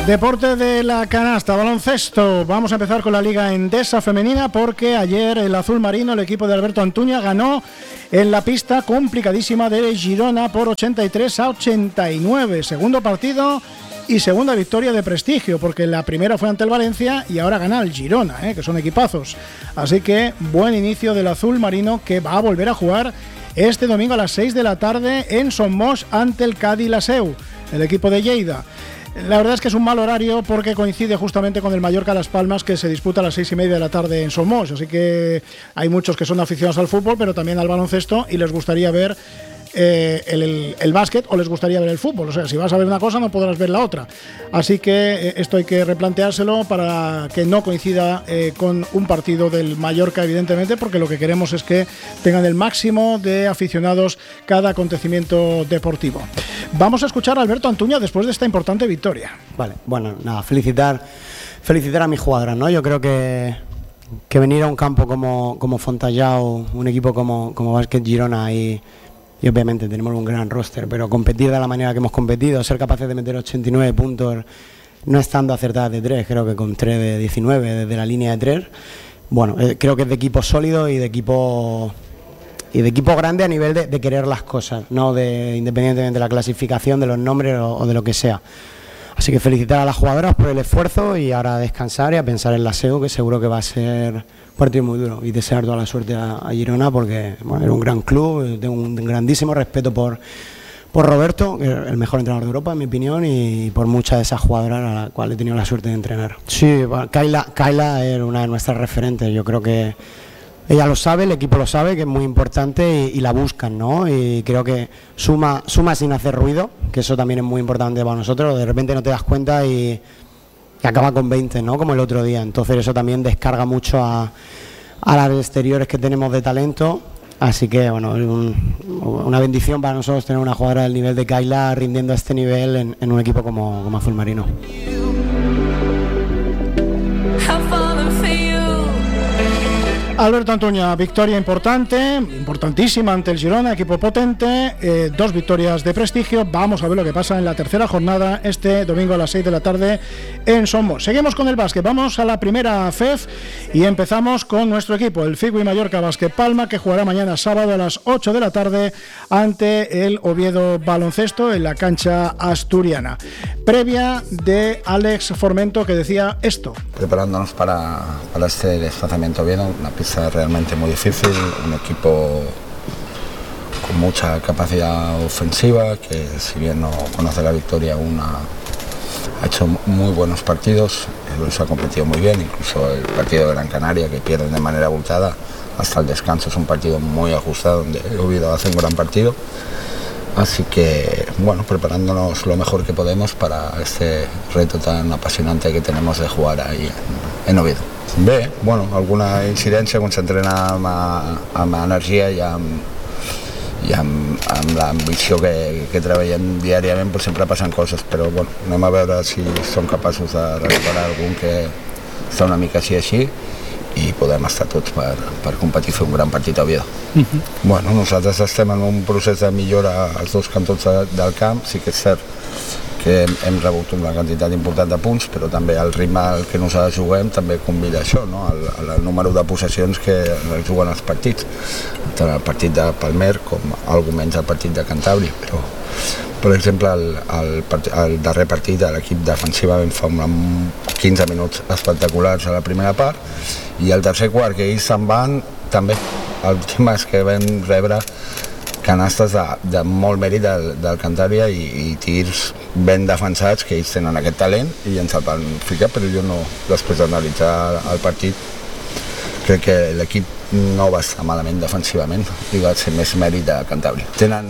Deporte de la canasta, baloncesto. Vamos a empezar con la Liga Endesa femenina porque ayer el azul marino, el equipo de Alberto Antuña, ganó en la pista complicadísima de Girona por 83-89. Segundo partido y segunda victoria de prestigio, porque la primera fue ante el Valencia y ahora gana el Girona, que son equipazos. Así que buen inicio del azul marino, que va a volver a jugar este domingo a las 6 de la tarde en Somos ante el Cádiz Laseu, el equipo de Lleida. La verdad es que es un mal horario porque coincide justamente con el Mallorca Las Palmas, que se disputa a las 6:30 de la tarde en Somos. Así que hay muchos que son aficionados al fútbol, pero también al baloncesto, y les gustaría ver el básquet o les gustaría ver el fútbol. O sea, si vas a ver una cosa no podrás ver la otra. Así que esto hay que replanteárselo para que no coincida con un partido del Mallorca, evidentemente, porque lo que queremos es que tengan el máximo de aficionados cada acontecimiento deportivo. Vamos a escuchar a Alberto Antuña después de esta importante victoria. Vale, bueno, nada, felicitar a mis jugadoras, ¿no? Yo creo que venir a un campo como Fontallao, un equipo como Básquet Girona y obviamente tenemos un gran roster, pero competir de la manera que hemos competido, ser capaces de meter 89 puntos no estando acertadas de 3, creo que con 3 de 19 desde la línea de 3, bueno, creo que es de equipo sólido y de equipo grande a nivel de querer las cosas, no independientemente de la clasificación, de los nombres o de lo que sea. Así que felicitar a las jugadoras por el esfuerzo y ahora a descansar y a pensar en la SEO, que seguro que va a ser un partido muy duro, y desear toda la suerte a Girona porque bueno, era un gran club, tengo un grandísimo respeto por Roberto, que es el mejor entrenador de Europa en mi opinión, y por muchas de esas jugadoras a las cuales he tenido la suerte de entrenar. Sí, bueno, Kayla es una de nuestras referentes, yo creo que ella lo sabe, el equipo lo sabe, que es muy importante y la buscan, ¿no? Y creo que suma sin hacer ruido, que eso también es muy importante para nosotros. De repente no te das cuenta y acaba con 20, ¿no? Como el otro día. Entonces eso también descarga mucho a las exteriores que tenemos de talento. Así que, bueno, es una bendición para nosotros tener una jugadora del nivel de Kayla rindiendo a este nivel en un equipo como Azul Marino. Alberto Antuña, victoria importantísima ante el Girona, equipo potente, 2 victorias de prestigio. Vamos a ver lo que pasa en la tercera jornada este domingo a las 6 de la tarde en Somos. Seguimos con el básquet, vamos a la primera FEF y empezamos con nuestro equipo, el Figui Mallorca Básquet Palma, que jugará mañana sábado a las 8 de la tarde ante el Oviedo Baloncesto en la cancha asturiana. Previa de Alex Formento, que decía esto. Preparándonos para este desplazamiento a Oviedo, una pista realmente muy difícil, un equipo con mucha capacidad ofensiva, que si bien no conoce la victoria aún ha hecho muy buenos partidos, los ha competido muy bien, incluso el partido de Gran Canaria, que pierden de manera abultada, hasta el descanso es un partido muy ajustado, donde el Oviedo hace un gran partido. Así que, bueno, preparándonos lo mejor que podemos para este reto tan apasionante que tenemos de jugar ahí en Oviedo. Bé, bueno, alguna incidència quan s'entrena amb energia i amb l'ambició que treballem diàriament, però sempre passen coses, però bueno, anem a veure si som capaços de recuperar algun que està una mica així i podem estar tots per competir i fer un gran partit a Oviedo. Bueno, nosaltres estem en un procés de millora als dos cantons del camp, sí que és cert que hem rebut una quantitat important de punts, però també el ritme al que nosaltres juguem també convida això, no? El número de possessions que juguen els partits, tant el partit de Palmer com algo menys el partit de Cantàbria, però per exemple el darrer partit l'equip defensivament fa 15 minuts espectaculars a la primera part i el tercer quart que ells se'n van també. El tema és que vam rebre canastes de molt mèrit del Cantàbria i tirs ben defensats, que ells tenen aquest talent i ens el van ficar, però jo no, després d'analitzar el partit, crec que l'equip no va estar malament defensivament i va ser més mèrit de Cantàbria.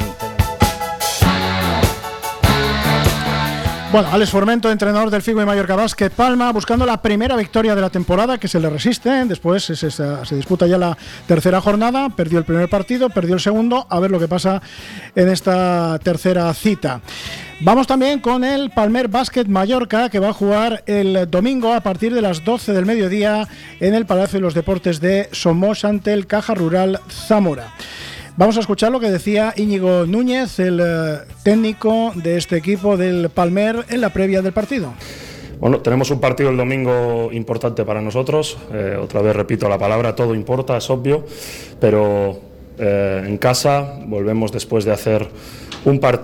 Bueno, Alex Formento, entrenador del Figui Mallorca Básquet Palma, buscando la primera victoria de la temporada, que se le resiste. Después se disputa ya la tercera jornada. Perdió el primer partido, perdió el segundo. A ver lo que pasa en esta tercera cita. Vamos también con el Palmer Básquet Mallorca, que va a jugar el domingo a partir de las 12 del mediodía en el Palacio de los Deportes de Somos ante el Caja Rural Zamora. Vamos a escuchar lo que decía Íñigo Núñez, el técnico de este equipo del Palmer, en la previa del partido. Bueno, tenemos un partido el domingo importante para nosotros, otra vez repito la palabra, todo importa, es obvio, pero en casa volvemos después de hacer un partido